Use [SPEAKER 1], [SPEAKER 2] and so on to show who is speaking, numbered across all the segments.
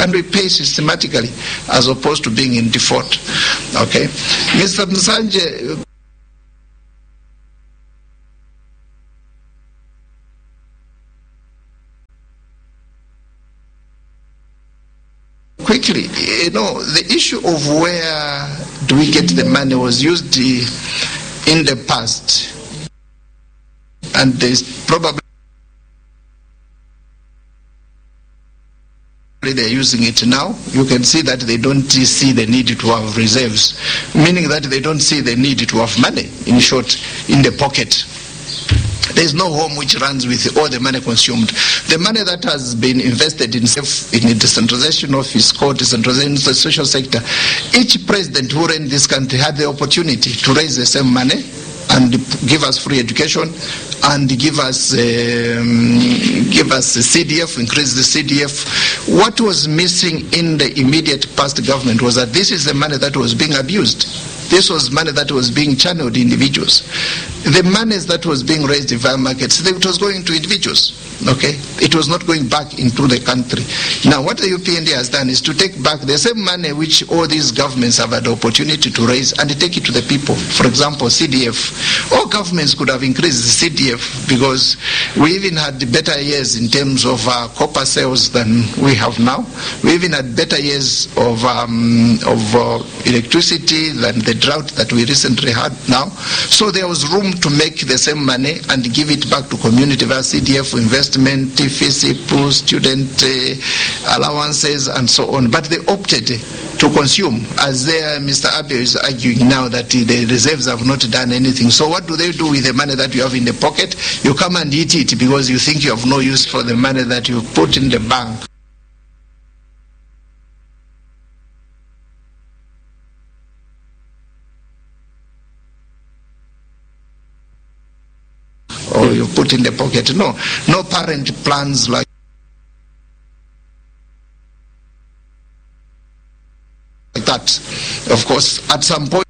[SPEAKER 1] and we pay systematically as opposed to being in default. Okay, Mr. Msanje. Quickly, the issue of where do we get the money was used in the past, and there's probably they're using it now. You can see that they don't see the need to have reserves, meaning that they don't see the need to have money, in short, in the pocket. There is no home which runs with all the money consumed. The money that has been invested in the decentralization office, called decentralization in the social sector, each president who ran this country had the opportunity to raise the same money and give us free education and give us CDF, increase the CDF. What was missing in the immediate past government was that this is the money that was being abused. This was money that was being channeled to individuals. The monies that was being raised via markets, it was going to individuals. Okay, it was not going back into the country. Now, what the UPND has done is to take back the same money which all these governments have had the opportunity to raise and take it to the people. For example, CDF. All governments could have increased the CDF because we even had better years in terms of copper sales than we have now. We even had better years of electricity than the drought that we recently had now. So there was room to make the same money and give it back to community via CDF, investment, FCPU, student allowances, and so on. But they opted to consume, as Mr. Abe is arguing now that the reserves have not done anything. So what do they do with the money that you have in the pocket? You come and eat it because you think you have no use for the money that you put in the bank. Or you put in the pocket. No parent plans like that. Of course, at some point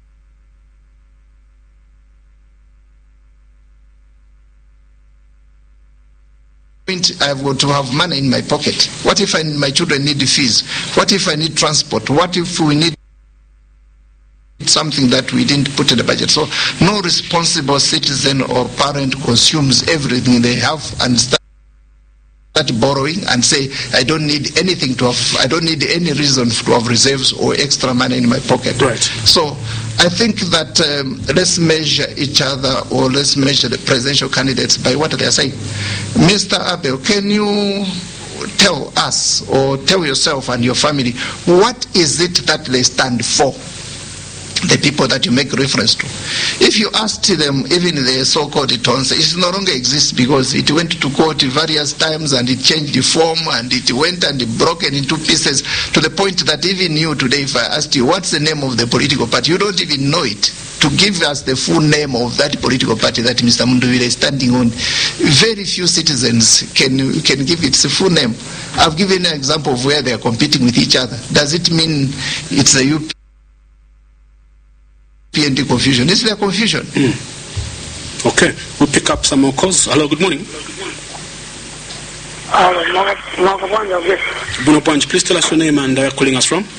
[SPEAKER 1] I've got to have money in my pocket. What if my children need fees? What if I need transport? What if we need something that we didn't put in the budget? So no responsible citizen or parent consumes everything they have and start borrowing and say, I don't need anything to have, I don't need any reason to have reserves or extra money in my pocket.
[SPEAKER 2] Right.
[SPEAKER 1] So I think that let's measure each other, or let's measure the presidential candidates by what they are saying. Mr. Abel, can you tell us or tell yourself and your family what is it that they stand for? The people that you make reference to. If you asked them, even the so-called Tonse, it no longer exists because it went to court various times and it changed the form and it went and it broken into pieces to the point that even you today, if I asked you what's the name of the political party, you don't even know it. To give us the full name of that political party that Mr. Munduvile is standing on, very few citizens can give it the full name. I've given an example of where they are competing with each other. Does it mean it's a UPND confusion? It's their confusion.
[SPEAKER 2] Okay, we'll pick up some more calls. Hello, good morning. Buno Punch, please tell us your name and calling us from.